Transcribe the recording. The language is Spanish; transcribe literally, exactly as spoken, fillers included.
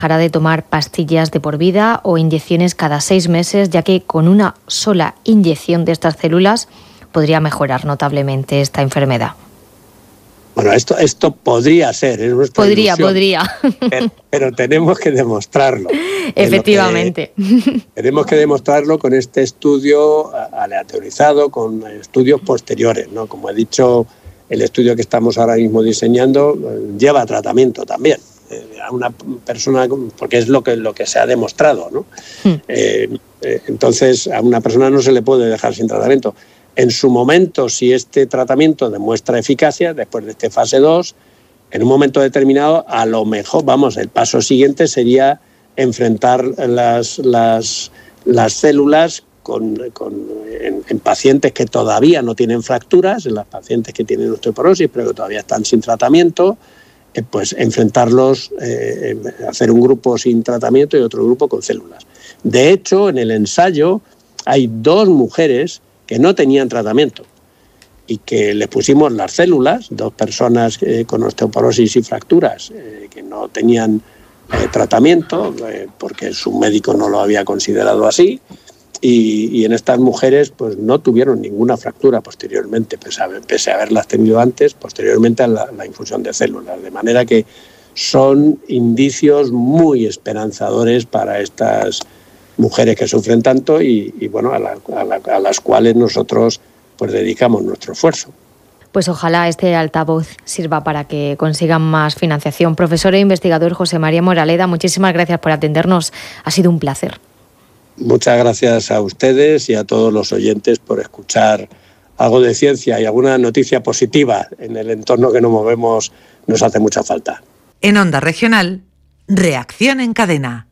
dejará de tomar pastillas de por vida o inyecciones cada seis meses, ya que con una sola inyección de estas células podría mejorar notablemente esta enfermedad. Bueno, esto, esto podría ser, es nuestra Podría, ilusión, podría. Pero, pero tenemos que demostrarlo. Efectivamente. Que, tenemos que demostrarlo con este estudio aleatorizado, con estudios posteriores, ¿no? Como he dicho, el estudio que estamos ahora mismo diseñando lleva tratamiento también. A una persona, porque es lo que, lo que se ha demostrado, ¿no? Hmm. Eh, eh, entonces, a una persona no se le puede dejar sin tratamiento. En su momento, si este tratamiento demuestra eficacia, después de este fase dos, en un momento determinado, a lo mejor, vamos, el paso siguiente sería enfrentar las, las, las células con, con, en, en pacientes que todavía no tienen fracturas, en las pacientes que tienen osteoporosis, pero que todavía están sin tratamiento, eh, pues enfrentarlos, eh, hacer un grupo sin tratamiento y otro grupo con células. De hecho, en el ensayo hay dos mujeres que no tenían tratamiento y que les pusimos las células, dos personas eh, con osteoporosis y fracturas eh, que no tenían eh, tratamiento eh, porque su médico no lo había considerado así, y, y en estas mujeres pues no tuvieron ninguna fractura posteriormente, pese a, pese a haberlas tenido antes, posteriormente a la, la infusión de células, de manera que son indicios muy esperanzadores para estas mujeres que sufren tanto y, y bueno, a, la, a, la, a las cuales nosotros pues dedicamos nuestro esfuerzo. Pues ojalá este altavoz sirva para que consigan más financiación. Profesor e investigador José María Moraleda, muchísimas gracias por atendernos. Ha sido un placer. Muchas gracias a ustedes y a todos los oyentes por escuchar algo de ciencia y alguna noticia positiva en el entorno que nos movemos. Nos hace mucha falta. En Onda Regional, Reacción en Cadena.